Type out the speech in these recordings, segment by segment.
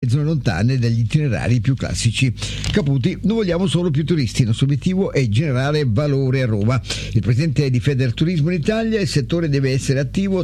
zone lontane dagli itinerari più classici. Caputi: non vogliamo solo più turisti, il nostro obiettivo è generare valore a Roma. Il presidente di Federturismo in Italia: il settore deve essere attivo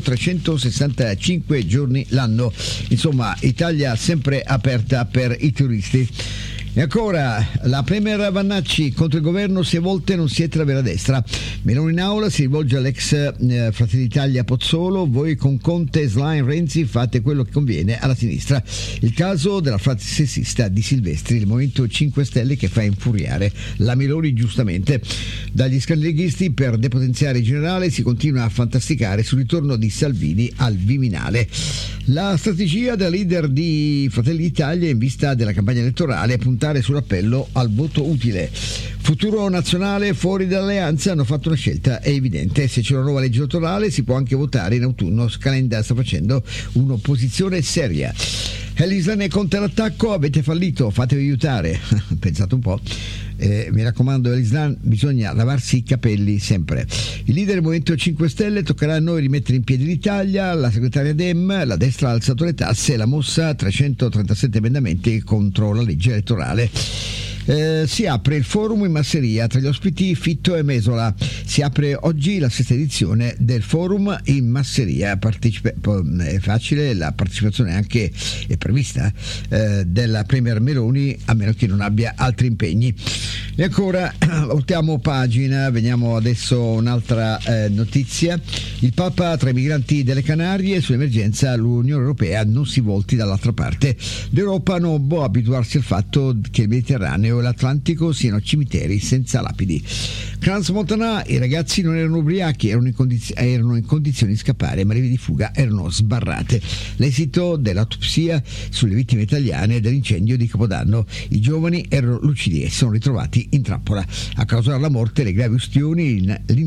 365 giorni l'anno. Insomma, Italia sempre aperta per i turisti. E ancora, la Premier Vannacci: contro il governo se a volte non siete la vera destra. Meloni in aula si rivolge all'ex Fratelli d'Italia Pozzolo: voi con Conte, Schlein, Renzi fate quello che conviene alla sinistra. Il caso della frase sessista di Silvestri, il Movimento 5 Stelle che fa infuriare la Meloni giustamente. Dagli scandalisti per depotenziare il generale si continua a fantasticare sul ritorno di Salvini al Viminale. La strategia da leader di Fratelli d'Italia in vista della campagna elettorale è puntare sull'appello al voto utile. Futuro nazionale fuori dall'alleanza hanno fatto una scelta, è evidente: se c'è una nuova legge elettorale si può anche votare in autunno. Calenda sta facendo un'opposizione seria. Elisa ne conta l'attacco: avete fallito, fatevi aiutare. Pensate un po'. Mi raccomando, Elislan, bisogna lavarsi i capelli sempre. Il leader del Movimento 5 Stelle: toccherà a noi rimettere in piedi l'Italia. La segretaria Dem: la destra ha alzato le tasse, la mossa 337 emendamenti contro la legge elettorale. Si apre il forum in Masseria, tra gli ospiti Fitto e Mesola. Si apre oggi la sesta edizione del forum in Masseria. È facile, la partecipazione anche è prevista della Premier Meloni, a meno che non abbia altri impegni. E ancora, voltiamo pagina, veniamo adesso a un'altra notizia. Il Papa tra i migranti delle Canarie: sull'emergenza l'Unione Europea non si volti dall'altra parte. L'Europa non può abituarsi al fatto che il Mediterraneo e l'Atlantico siano cimiteri senza lapidi. Crans Montana: i ragazzi non erano ubriachi, erano in condizioni di scappare, ma le vie di fuga erano sbarrate. L'esito dell'autopsia sulle vittime italiane dell'incendio di Capodanno: i giovani erano lucidi e sono ritrovati in trappola. A causare la morte le gravi ustioni,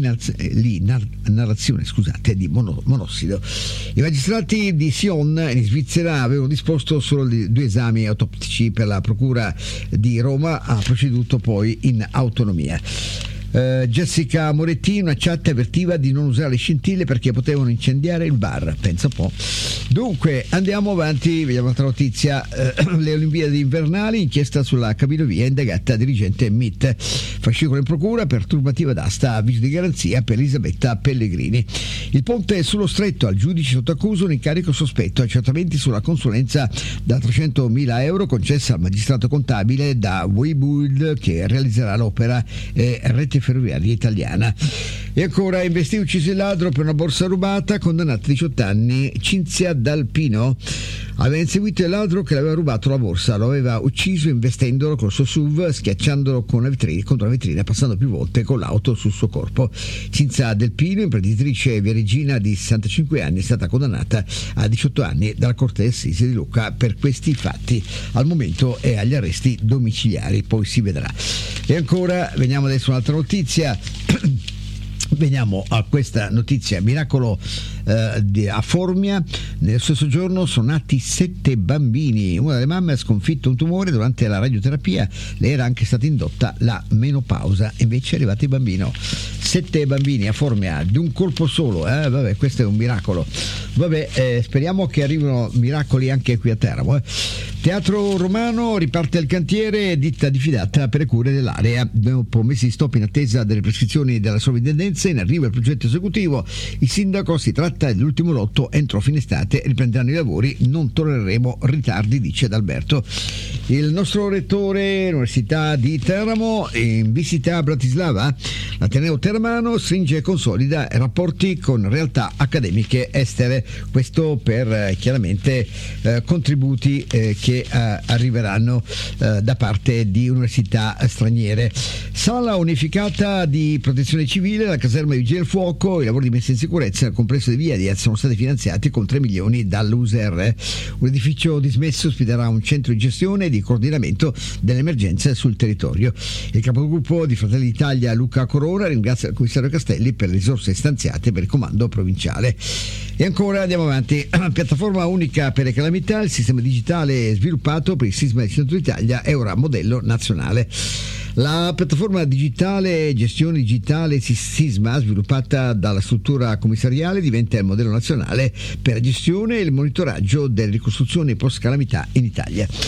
l'inalazione di monossido. I magistrati di Sion in Svizzera avevano disposto solo 2 esami autoptici per la procura di Roma, ha proceduto poi in autonomia. Jessica Moretti: una chat avvertiva di non usare le scintille perché potevano incendiare il bar. Pensa un po'. Dunque andiamo avanti, vediamo un'altra notizia. Le Olimpiadi invernali: inchiesta sulla cabinovia, indagata dirigente MIT. Fascicolo in procura per turbativa d'asta, avviso di garanzia per Elisabetta Pellegrini. Il ponte sullo stretto: al giudice sotto accusa un incarico sospetto, accertamenti sulla consulenza da 300.000 euro concessa al magistrato contabile da Webuild che realizzerà l'opera Rete Ferroviaria Italiana. E ancora, investito ucciso il ladro per una borsa rubata, condannata a 18 anni Cinzia D'Alpino. Aveva inseguito il ladro che le aveva rubato la borsa, lo aveva ucciso investendolo col suo SUV, schiacciandolo contro una vetrina, passando più volte con l'auto sul suo corpo. Cinzia D'Alpino, imprenditrice viareggina di 65 anni, è stata condannata a 18 anni dalla Corte d'Assise di Lucca per questi fatti. Al momento è agli arresti domiciliari, poi si vedrà. E ancora, veniamo adesso a un'altra notizia. Veniamo a questa notizia: miracolo a Formia, nello stesso giorno sono nati 7 bambini. Una delle mamme ha sconfitto un tumore durante la radioterapia, le era anche stata indotta la menopausa, invece è arrivato il bambino. 7 bambini a Formia di un colpo solo, vabbè, questo è un miracolo. Vabbè, speriamo che arrivino miracoli anche qui a Teramo. Teatro Romano: riparte il cantiere, ditta diffidata per le cure dell'area. Dopo mesi di stop in attesa delle prescrizioni della sovrintendenza, in arrivo il progetto esecutivo. Il sindaco: si tratta dell'ultimo lotto, entro fine estate riprenderanno i lavori, non tollereremo ritardi, dice Adalberto. Il nostro rettore Università di Teramo in visita a Bratislava. L'ateneo teramano stringe e consolida rapporti con realtà accademiche estere, questo per chiaramente contributi che arriveranno da parte di università straniere. Sala unificata di protezione civile, la caserma di vigili del fuoco, i lavori di messa in sicurezza nel complesso di Via Diaz sono stati finanziati con 3 milioni dall'USR. Un edificio dismesso ospiterà un centro di gestione e di coordinamento delle emergenze sul territorio. Il capogruppo di Fratelli d'Italia Luca Corona ringrazia il commissario Castelli per le risorse stanziate per il comando provinciale. E ancora andiamo avanti. Piattaforma unica per le calamità, il sistema digitale sviluppato per il sisma del centro Italia è ora modello nazionale. La piattaforma digitale gestione digitale sisma sviluppata dalla struttura commissariale diventa il modello nazionale per la gestione e il monitoraggio delle ricostruzioni post calamità in Italia.